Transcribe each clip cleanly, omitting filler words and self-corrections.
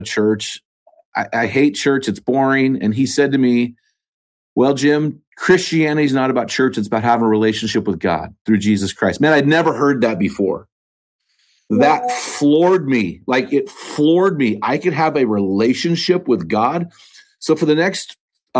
church. I hate church. It's boring. And he said to me, well, Jim, Christianity is not about church. It's about having a relationship with God through Jesus Christ. Man, I'd never heard that before. That floored me. Like, it floored me. I could have a relationship with God. So for the next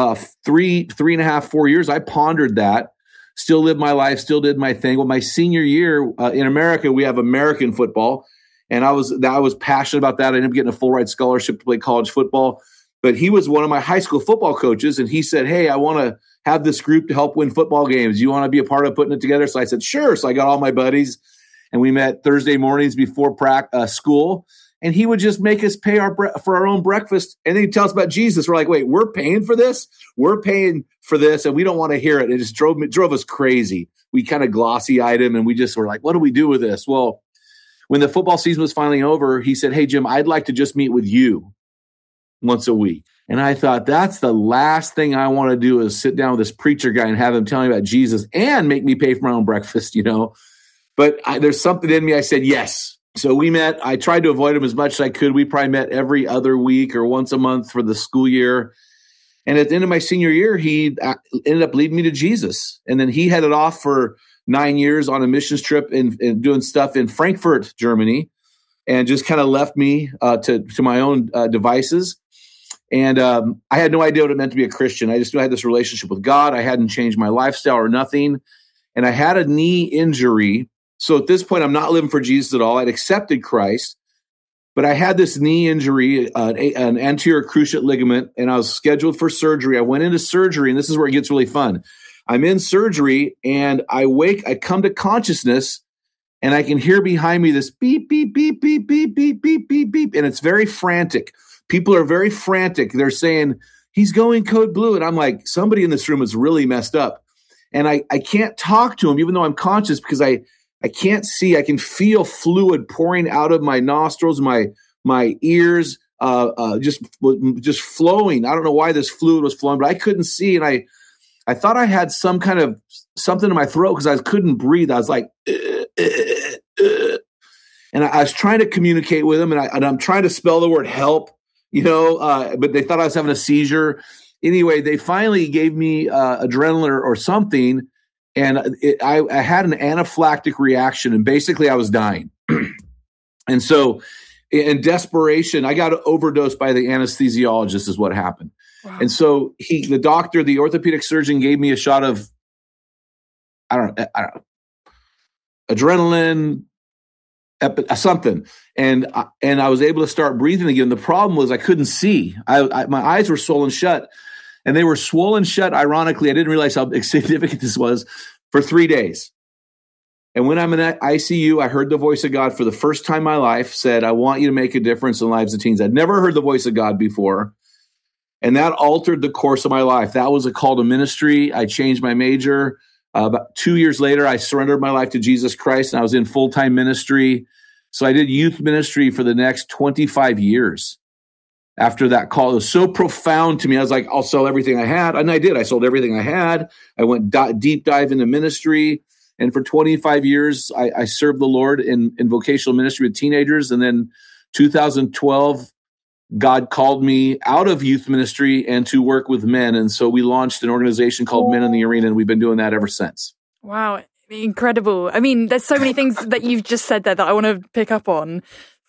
3.5, 4 years, I pondered that, still lived my life, still did my thing. Well, my senior year in America, we have American football. And I was passionate about that. I ended up getting a full ride scholarship to play college football. But he was one of my high school football coaches. And he said, hey, I want to have this group to help win football games. You want to be a part of putting it together? So I said, sure. So I got all my buddies and we met Thursday mornings before school. And he would just make us pay for our own breakfast. And then he'd tell us about Jesus. We're like, wait, we're paying for this? We're paying for this. And we don't want to hear it. It just drove us crazy. We kind of glossy-eyed him and we just were like, what do we do with this? Well, when the football season was finally over, he said, hey, Jim, I'd like to just meet with you once a week. And I thought, that's the last thing I want to do is sit down with this preacher guy and have him tell me about Jesus and make me pay for my own breakfast, But there's something in me. I said, yes. So we met. I tried to avoid him as much as I could. We probably met every other week or once a month for the school year. And at the end of my senior year, he ended up leading me to Jesus. And then he headed off for 9 years on a missions trip and doing stuff in Frankfurt, Germany, and just kind of left me to my own devices. And I had no idea what it meant to be a Christian. I just knew I had this relationship with God. I hadn't changed my lifestyle or nothing. And I had a knee injury. So at this point, I'm not living for Jesus at all. I'd accepted Christ, but I had this knee injury, an anterior cruciate ligament, and I was scheduled for surgery. I went into surgery, and this is where it gets really fun. I'm in surgery, and I come to consciousness, and I can hear behind me this beep, beep, beep, beep, beep, beep, beep, beep, beep, and it's very frantic. People are very frantic. They're saying, he's going code blue, and I'm like, somebody in this room is really messed up. And I can't talk to him, even though I'm conscious, because I can't see. I can feel fluid pouring out of my nostrils, my ears, just flowing. I don't know why this fluid was flowing, but I couldn't see, and I thought I had some kind of something in my throat because I couldn't breathe. I was like, and I was trying to communicate with them, and I'm trying to spell the word help, but they thought I was having a seizure. Anyway, they finally gave me adrenaline or something, and I had an anaphylactic reaction, and basically I was dying. And so in desperation, I got overdosed by the anesthesiologist is what happened. Wow. And so the orthopedic surgeon gave me a shot of, I don't know, adrenaline, something. And I was able to start breathing again. The problem was I couldn't see. My eyes were swollen shut, and they were swollen shut. Ironically, I didn't realize how significant this was for 3 days. And when I'm in that ICU, I heard the voice of God for the first time in my life said, I want you to make a difference in the lives of teens. I'd never heard the voice of God before. And that altered the course of my life. That was a call to ministry. I changed my major. About 2 years later, I surrendered my life to Jesus Christ, and I was in full-time ministry. So I did youth ministry for the next 25 years after that call. It was so profound to me. I was like, I'll sell everything I had. And I did. I sold everything I had. I went deep dive into ministry. And for 25 years, I served the Lord in vocational ministry with teenagers. And then 2012, God called me out of youth ministry and to work with men. And so we launched an organization called Men in the Arena, and we've been doing that ever since. Wow. Incredible. I mean, there's so many things that you've just said there that I want to pick up on.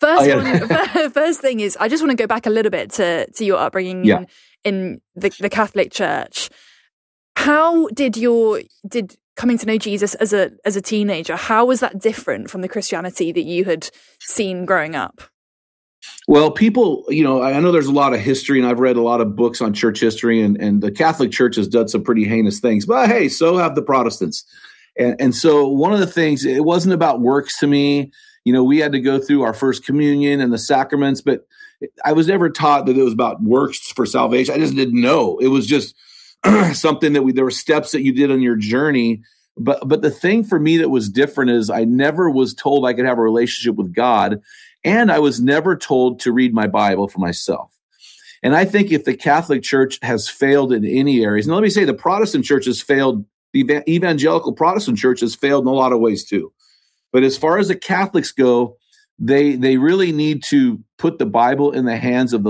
First thing is, I just want to go back a little bit to your upbringing in the Catholic Church. How did coming to know Jesus as a teenager, how was that different from the Christianity that you had seen growing up? Well, people, I know there's a lot of history, and I've read a lot of books on church history, and the Catholic Church has done some pretty heinous things. But hey, so have the Protestants. And so one of the things, it wasn't about works to me. We had to go through our first communion and the sacraments, but I was never taught that it was about works for salvation. I just didn't know. It was just something that there were steps that you did on your journey. But the thing for me that was different is I never was told I could have a relationship with God. And I was never told to read my Bible for myself. And I think if the Catholic Church has failed in any areas, and let me say the Protestant Church has failed, the evangelical Protestant Church has failed in a lot of ways too. But as far as the Catholics go, they really need to put the Bible in the hands of the